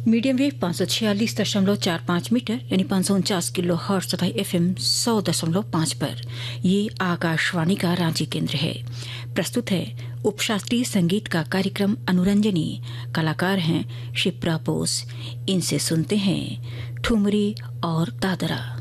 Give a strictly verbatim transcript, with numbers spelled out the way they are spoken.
Medium wave पाँच सौ छियालीस दशमलव चार पाँच मीटर यानी पाँच सौ उनचास किलो हर्ट्ज तथा एफएम सौ दशमलव पाँच पर ये आकाशवाणी का रांची केंद्र है। प्रस्तुत है उपशास्त्रीय संगीत का कार्यक्रम अनुरंजनी। कलाकार हैं शिप्रा बोस। इनसे सुनते हैं ठुमरी और दादरा।